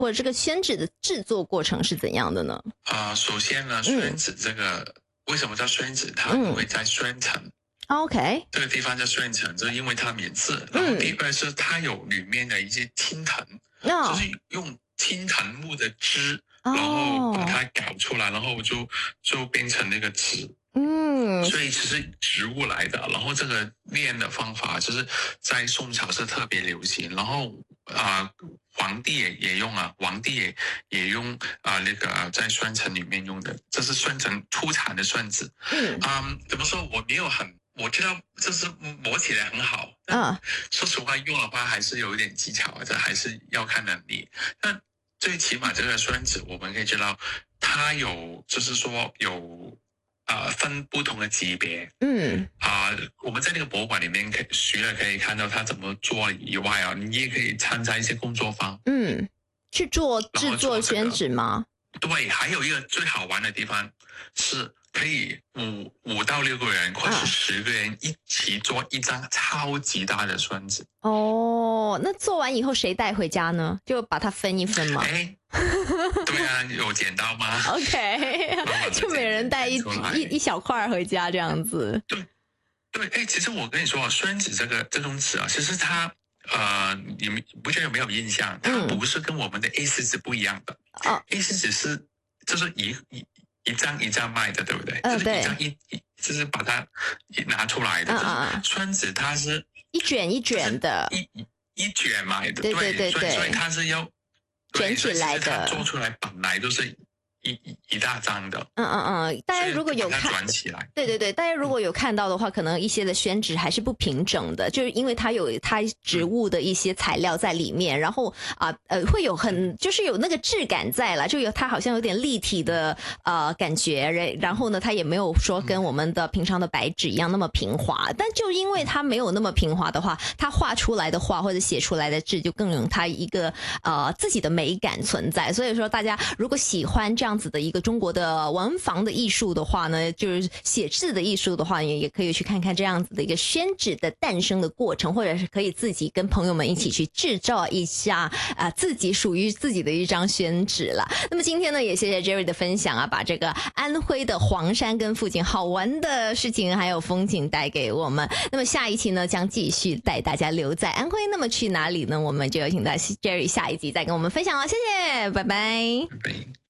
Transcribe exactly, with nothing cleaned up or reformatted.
或者这个宣纸的制作过程是怎样的呢？ 啊、呃，首先呢，宣纸这个、嗯、为什么叫宣纸？它因为在宣城。嗯 OK， 这个地方叫宣城，就是因为它免字。然后第二是它有里面的一些青藤，嗯、就是用青藤木的枝，然后把它搞出来，然后就就变成那个纸。嗯，所以其实植物来的。然后这个炼的方法就是在宋朝是特别流行，然后啊、呃，皇帝也也用啊，皇帝也也用啊、呃、那个在宣城里面用的，这是宣城出产的宣纸。嗯，嗯，怎么说？我没有很。我知道这是磨起来很好，但说实话用的话还是有一点技巧，这还是要看能力。但最起码这个宣纸我们可以知道，它有就是说有呃分不同的级别。嗯啊、呃，我们在那个博物馆里面可以除了可以看到它怎么做以外啊，你也可以参加一些工作坊。 嗯，去做制作宣纸吗？ 对，还有一个最好玩的地方是。可以五五到六个人或是十个人一起做一张超级大的宣纸。 哦，那做完以后谁带回家呢？就把它分一分吗？ 哎，对啊，有剪刀吗 ？OK， 就每人带一一一小块回家这样子。 对对，哎，其实我跟你说，宣纸这个这种纸啊，其实它呃，你们不觉得有没有印象？它不是跟我们的 A 四 纸不一样的。哦、嗯、，A 四 纸是就是一一。一张一张卖的，对不对？ 嗯、呃， 就是一张一一，就是把它拿出来的。嗯嗯，宣纸它是一卷一卷的， 一一卷买的， 对对对对， 所以所以它是要卷起来的。 它做出来本来都是一一一大张的。 嗯嗯嗯，大家如果有看， 转起来， 对对对，大家如果有看到的话，嗯、可能一些的宣纸还是不平整的，就是因为它有它植物的一些材料在里面，嗯、然后啊呃会有很就是有那个质感在啦，就有它好像有点立体的呃感觉，然后呢，它也没有说跟我们的平常的白纸一样那么平滑，嗯、但就因为它没有那么平滑的话，它画出来的画或者写出来的字就更有它一个呃自己的美感存在，所以说大家如果喜欢这样。这样子的一个中国的文房的艺术的话呢，就是写字的艺术的话，也也可以去看看这样子的一个宣纸的诞生的过程，或者是可以自己跟朋友们一起去制造一下啊、呃、自己属于自己的一张宣纸了。那么今天呢，也谢谢 Jerry 的分享啊，把这个安徽的黄山跟附近好玩的事情还有风景带给我们。那么下一期呢，将继续带大家留在安徽。那么去哪里呢？我们就有请到 Jerry 下一集再跟我们分享了。谢谢，拜拜。 拜拜。